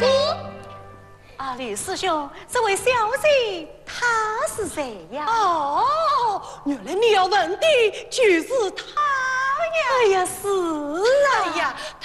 啊，李师兄，这位小姐她是谁呀？ 哦，原来你要问的就是她呀！ 哎呀，是啊！ 哎呀，